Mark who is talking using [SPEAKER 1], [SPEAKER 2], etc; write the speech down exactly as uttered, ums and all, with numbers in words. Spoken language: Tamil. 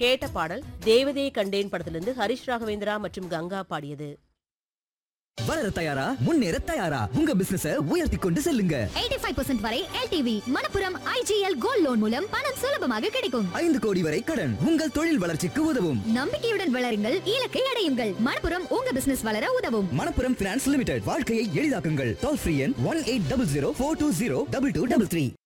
[SPEAKER 1] கேட்ட பாடல் தேவதையை கண்டேன் படத்திலிருந்து ஹரிஷ் ராகவேந்திரா மற்றும் கங்கா பாடியது.
[SPEAKER 2] வளர தயாரா, முன்னேற தயாரா, உங்க பிசினஸ உயர்த்தி கொண்டு செல்லுங்க.
[SPEAKER 3] எண்பத்தி ஐந்து சதவீதம் வரை L T V Manappuram I G L gold loan மூலம் பணம் சுலபமாக கிடைக்கும்.
[SPEAKER 2] ஐந்து கோடி வரை கடன் உங்கள் தொழில் வளர்ச்சிக்கு உதவும்.
[SPEAKER 3] நம்பிக்கையுடன் வளருங்கள், இலக்கை அடையுங்கள். மணப்புரம் உங்க பிசினஸ் வளர உதவும்.
[SPEAKER 2] மணப்புரம் பினான்ஸ் லிமிடெட், வாழ்க்கையை எளிதாக்குங்கள். டோல் ஃப்ரீ எண் one eight double zero four two zero double two double three.